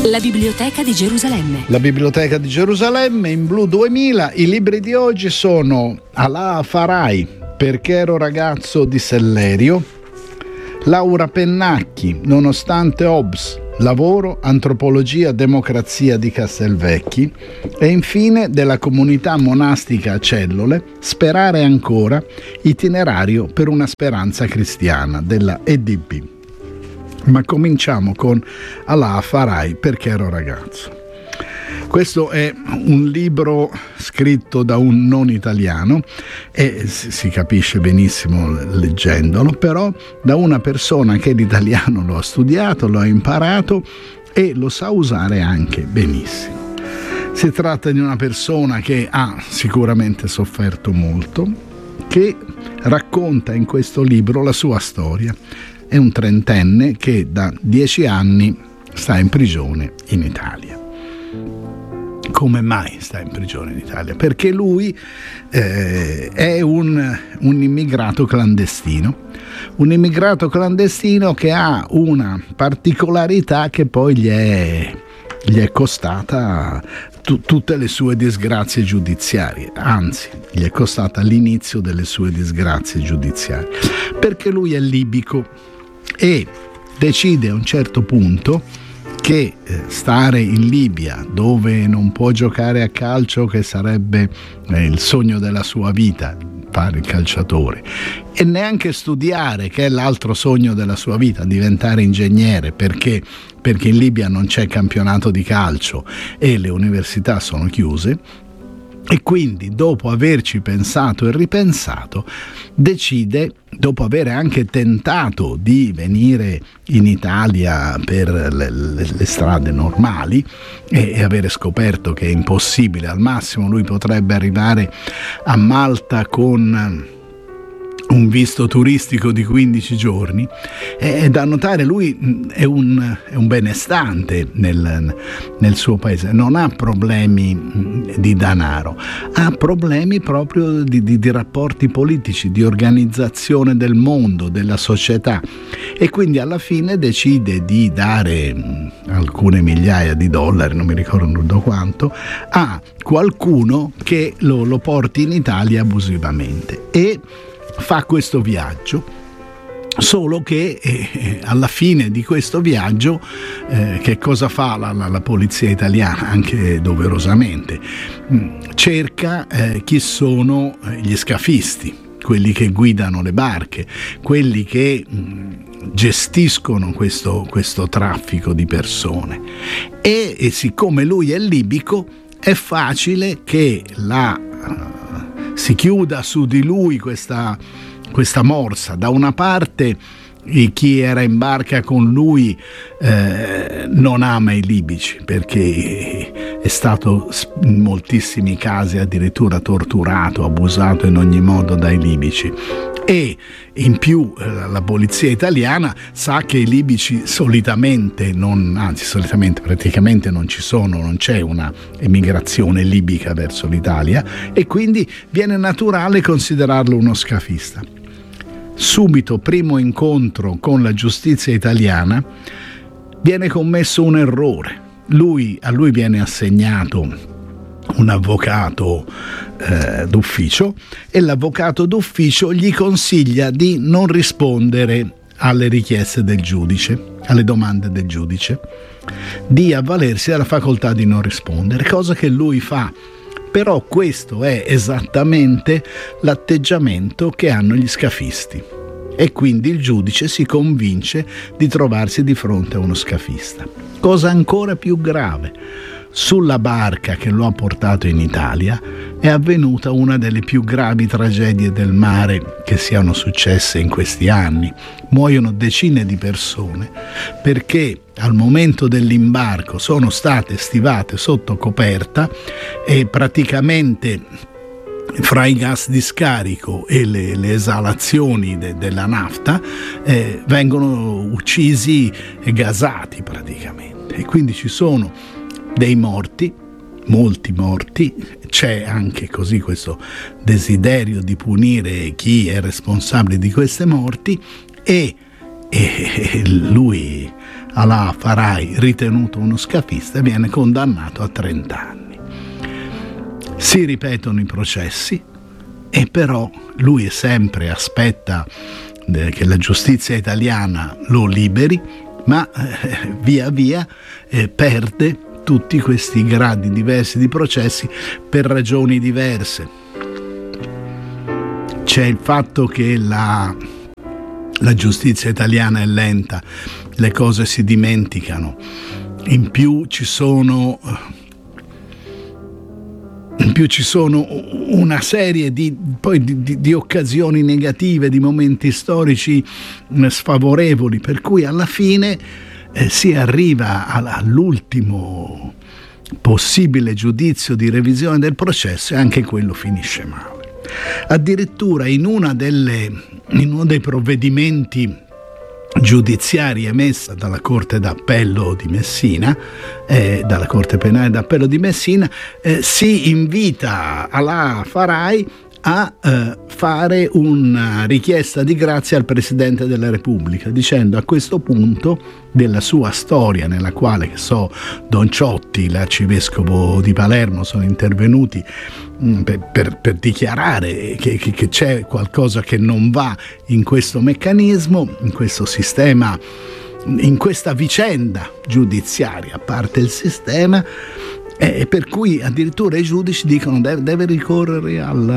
La Biblioteca di Gerusalemme. La Biblioteca di Gerusalemme in Blu 2000. I libri di oggi sono Alaa Farai, Perché ero ragazzo di Sellerio, Laura Pennacchi, Nonostante Hobbes, Lavoro, Antropologia, Democrazia di Castelvecchi e infine della comunità monastica a Cellole, Sperare ancora, Itinerario per una speranza cristiana della EDB. Ma cominciamo con Alaa Farai, Perché ero ragazzo. Questo è un libro scritto da un non italiano e si capisce benissimo leggendolo, però da una persona che l'italiano lo ha studiato, lo ha imparato e lo sa usare anche benissimo. Si tratta di una persona che ha sicuramente sofferto molto, che racconta in questo libro la sua storia. È un trentenne che da 10 anni sta in prigione in Italia. Come mai sta in prigione in Italia? Perché lui è un immigrato clandestino. Un immigrato clandestino che ha una particolarità che poi gli è costata tutte le sue disgrazie giudiziarie, anzi gli è costata l'inizio delle sue disgrazie giudiziarie, perché lui è libico e decide a un certo punto che stare in Libia, dove non può giocare a calcio, che sarebbe il sogno della sua vita, fare il calciatore, e neanche studiare, che è l'altro sogno della sua vita, diventare ingegnere, perché in Libia non c'è campionato di calcio e le università sono chiuse. E quindi, dopo averci pensato e ripensato, decide, dopo aver anche tentato di venire in Italia per le strade normali e avere scoperto che è impossibile, al massimo lui potrebbe arrivare a Malta con un visto turistico di 15 giorni, è da notare lui è un benestante nel suo paese, non ha problemi di denaro, ha problemi proprio di rapporti politici, di organizzazione del mondo, della società, e quindi alla fine decide di dare alcune migliaia di dollari, non mi ricordo quanto, a qualcuno che lo porti in Italia abusivamente, e fa questo viaggio, solo che alla fine di questo viaggio che cosa fa la polizia italiana? Anche doverosamente cerca chi sono gli scafisti, quelli che guidano le barche, quelli che gestiscono questo traffico di persone, e siccome lui è libico è facile che si chiuda su di lui questa morsa. Da una parte chi era in barca con lui non ama i libici, perché è stato in moltissimi casi addirittura torturato, abusato in ogni modo dai libici, e in più la polizia italiana sa che i libici praticamente non ci sono, non c'è una emigrazione libica verso l'Italia, e quindi viene naturale considerarlo uno scafista. Subito, primo incontro con la giustizia italiana, viene commesso un errore. A lui viene assegnato un avvocato d'ufficio, e l'avvocato d'ufficio gli consiglia di non rispondere alle richieste del giudice, alle domande del giudice, di avvalersi della facoltà di non rispondere, cosa che lui fa. Però questo è esattamente l'atteggiamento che hanno gli scafisti, e quindi il giudice si convince di trovarsi di fronte a uno scafista. Cosa ancora più grave: sulla barca che lo ha portato in Italia è avvenuta una delle più gravi tragedie del mare che siano successe in questi anni. Muoiono decine di persone perché al momento dell'imbarco sono state stivate sotto coperta e praticamente fra i gas di scarico e le esalazioni della nafta vengono uccisi e gasati praticamente, e quindi ci sono dei morti, molti morti. C'è anche così questo desiderio di punire chi è responsabile di queste morti, e lui Alaa Farai, ritenuto uno scafista, viene condannato a 30 anni. Si ripetono i processi e però lui sempre aspetta che la giustizia italiana lo liberi, ma via via perde tutti questi gradi diversi di processi per ragioni diverse. C'è il fatto che la giustizia italiana è lenta, le cose si dimenticano, in più ci sono una serie di occasioni negative, di momenti storici sfavorevoli, per cui alla fine si arriva all'ultimo possibile giudizio di revisione del processo e anche quello finisce male. Addirittura in uno dei provvedimenti giudiziari emessa dalla Corte d'Appello di Messina, dalla Corte Penale d'Appello di Messina, si invita Alaa Farai a fare una richiesta di grazia al Presidente della Repubblica, dicendo: a questo punto della sua storia, nella quale Don Ciotti, l'arcivescovo di Palermo, sono intervenuti per dichiarare che c'è qualcosa che non va in questo meccanismo, in questo sistema, in questa vicenda giudiziaria, a parte il sistema, per cui addirittura i giudici dicono deve ricorrere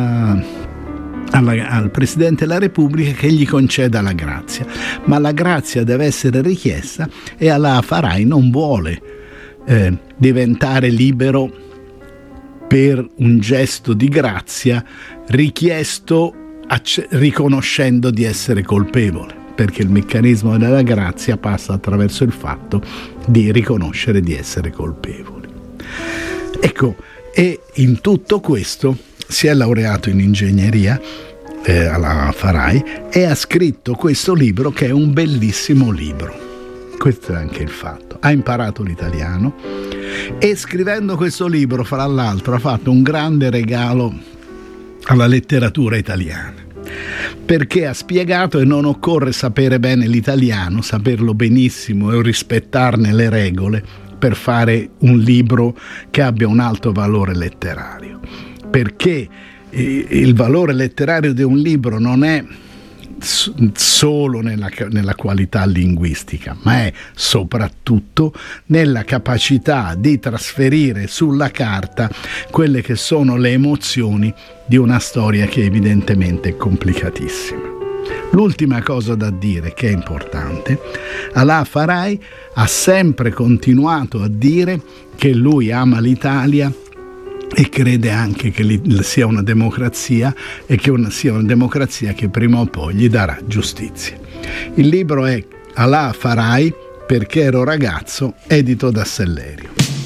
al Presidente della Repubblica che gli conceda la grazia, ma la grazia deve essere richiesta e Alaa Farai non vuole diventare libero per un gesto di grazia richiesto riconoscendo di essere colpevole, perché il meccanismo della grazia passa attraverso il fatto di riconoscere di essere colpevoli. Ecco, e in tutto questo si è laureato in ingegneria Alaa Farai e ha scritto questo libro, che è un bellissimo libro. Questo è anche il fatto. Ha imparato l'italiano e scrivendo questo libro, fra l'altro, ha fatto un grande regalo alla letteratura italiana, perché ha spiegato che non occorre sapere bene l'italiano, saperlo benissimo e rispettarne le regole per fare un libro che abbia un alto valore letterario, perché il valore letterario di un libro non è solo nella qualità linguistica, ma è soprattutto nella capacità di trasferire sulla carta quelle che sono le emozioni di una storia che evidentemente è complicatissima. L'ultima cosa da dire, che è importante: Alaa Farai ha sempre continuato a dire che lui ama l'Italia e crede anche che sia una democrazia e che sia una democrazia che prima o poi gli darà giustizia. Il libro è Alaa Farai, Perché ero ragazzo, edito da Sellerio.